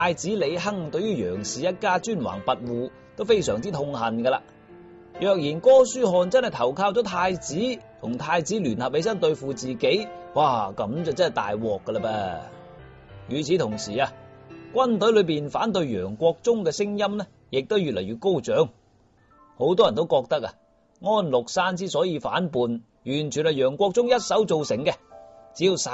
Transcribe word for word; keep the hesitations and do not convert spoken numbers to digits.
太子李亨對於楊氏一家專橫跋扈都非常之痛恨噶啦。若然哥舒翰真係投靠咗太子，同太子聯合起身對付自己，哇，咁就真係大鑊噶啦噃。與此同時啊，軍隊裏邊反對楊國忠嘅聲音呢，亦都越嚟越高漲。好多人都覺得啊，安祿山之所以反叛，完全係楊國忠一手造成嘅。只要